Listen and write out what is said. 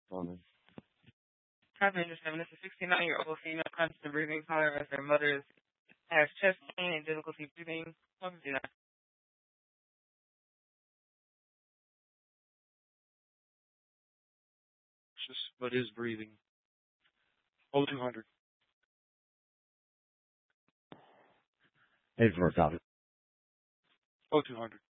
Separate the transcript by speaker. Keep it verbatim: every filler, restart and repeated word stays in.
Speaker 1: Woman.
Speaker 2: Passenger seven, this is a sixty-nine-year-old female constant breathing caller as her mother has chest pain and difficulty breathing. one fifty-nine.
Speaker 3: Just, but is breathing. Oh, two hundred.
Speaker 1: Hey, for a topic.
Speaker 3: Oh, two hundred.